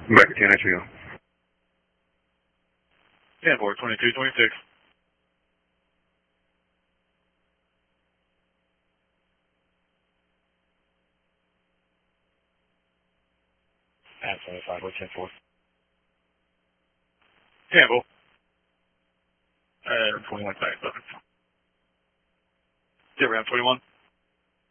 Back to 10 HVO. 10-4, 2226. At 25, we're 10-4. 10-4. 21 back, brother. Sit around 21.